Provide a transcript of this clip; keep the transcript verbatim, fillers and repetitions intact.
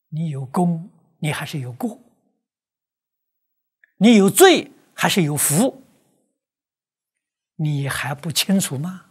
你有功，你还是有过；你有罪，还是有福，你还不清楚吗？